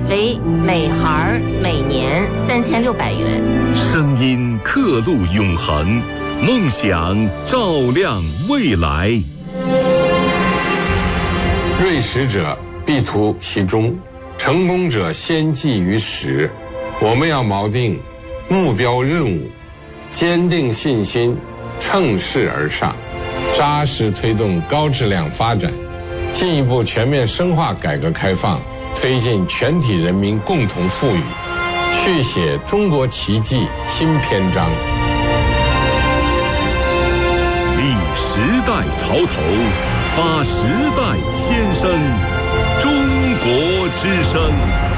为每孩每年3600元。 声音刻录永恒，梦想照亮未来。 锐识者必图其中，成功者先记于始。我们要锚定目标任务，坚定信心，乘势而上，扎实推动高质量发展，进一步全面深化改革开放，推进全体人民共同富裕，续写中国奇迹新篇章。 立时代潮头，发时代先声，中国之声。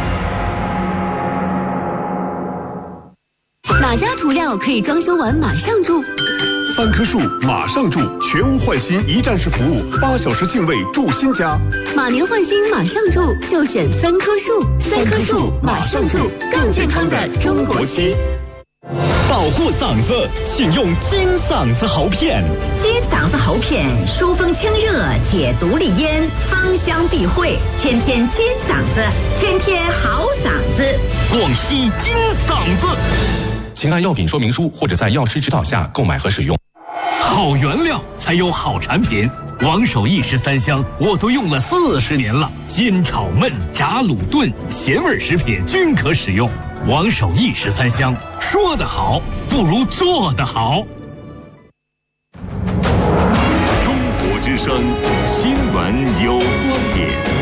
哪家涂料可以装修完马上住 ？3棵树马上住，全屋换新一站式服务，8小时净位住新家。 马年换新马上住，就选3棵树。3棵树马上住，更健康的中国区。 保护嗓子，请用金嗓子喉片。 金嗓子喉片疏风清热，解毒利咽，芳香避秽，天天金嗓子，天天好嗓子。 广西金嗓子。 请按药品说明书或者在药师指导下购买和使用。 好原料才有好产品，王守义食3香我都用了40年了，煎炒焖炸卤炖咸味食品均可使用。王守义食3香，说得好不如做得好。 中国之声新闻有观点。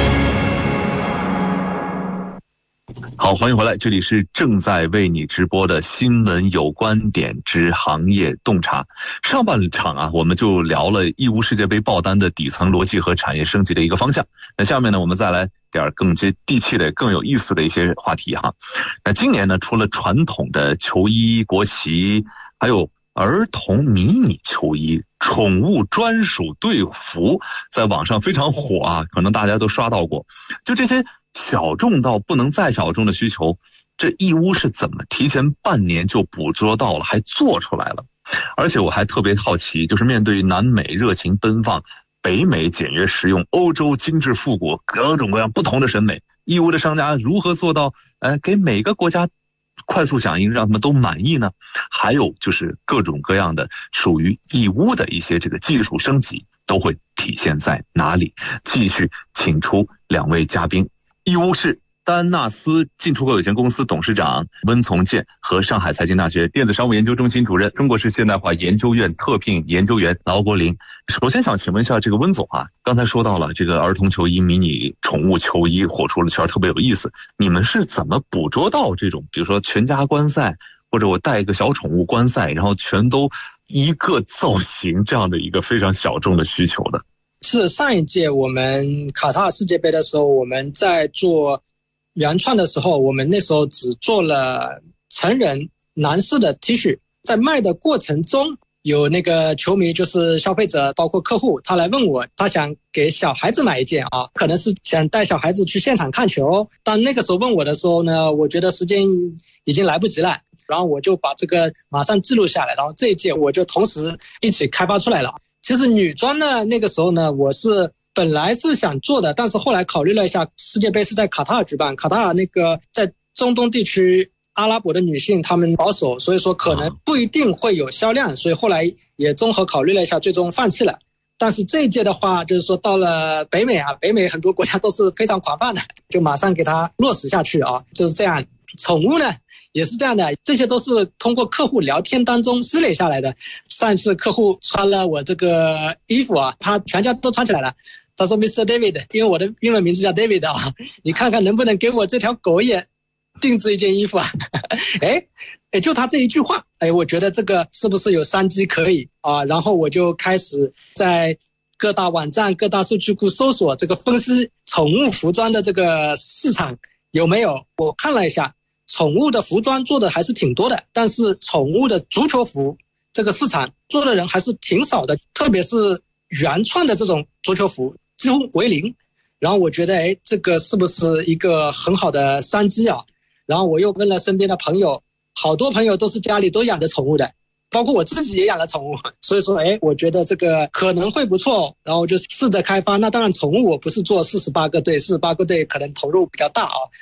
好，欢迎回来，这里是正在为你直播的新闻有观点之行业洞察。上半场啊，我们就聊了义乌世界杯爆单的底层逻辑和产业升级的一个方向。那下面呢，我们再来点更接地气的、更有意思的一些话题哈。那今年呢，除了传统的球衣、国旗，还有儿童迷你球衣、宠物专属队服，在网上非常火啊，可能大家都刷到过。就这些小众到不能再小众的需求，这义乌是怎么提前半年就捕捉到了，还做出来了？而且我还特别好奇，就是面对南美热情奔放，北美简约实用，欧洲精致复古，各种各样不同的审美，义乌的商家如何做到给每个国家快速响应，让他们都满意呢？还有就是各种各样的属于义乌的一些这个技术升级都会体现在哪里？继续请出2位嘉宾，义乌市丹纳斯进出口有限公司董事长温从建和上海财经大学电子商务研究中心主任、中国式现代化研究院特聘研究员劳国林。首先想请问一下这个温总啊，刚才说到了这个儿童球衣、迷你宠物球衣火出了圈，特别有意思。你们是怎么捕捉到这种，比如说全家观赛，或者我带一个小宠物观赛，然后全都一个造型这样的一个非常小众的需求的？ 是上一届我们卡塔尔世界杯的时候，我们在做原创的时候，我们那时候只做了成人男士的 T 恤，在卖的过程中，有那个球迷，就是消费者，包括客户，他来问我，他想给小孩子买一件啊，可能是想带小孩子去现场看球。但那个时候问我的时候呢，我觉得时间已经来不及了，然后我就把这个马上记录下来，然后这一届我就同时一起开发出来了。其实女装呢，那个时候呢，我是本来是想做的，但是后来考虑了一下，世界杯是在卡塔尔举办，卡塔尔那个在中东地区阿拉伯的女性她们保守，所以说可能不一定会有销量，所以后来也综合考虑了一下，最终放弃了。但是这一届的话，就是说到了北美啊，北美很多国家都是非常广泛的，就马上给它落实下去啊，就是这样。宠物呢也是这样的，这些都是通过客户聊天当中积累下来的。上一次客户穿了我这个衣服啊，他全家都穿起来了。他说 Mr. David， 因为我的英文名字叫 David 啊，你看看能不能给我这条狗也定制一件衣服啊？就他这一句话，我觉得这个是不是有商机可以啊？然后我就开始在各大网站、各大数据库搜索这个分析宠物服装的这个市场有没有。我看了一下，宠物的服装做的还是挺多的，但是宠物的足球服这个市场做的人还是挺少的，特别是原创的这种足球服几乎为零。然后我觉得这个是不是一个很好的商机啊？然后我又问了身边的朋友，好多朋友都是家里都养着宠物的，包括我自己也养了宠物，所以说我觉得这个可能会不错，然后就试着开发。那当然宠物我不是做48个队，48个队可能投入比较大啊，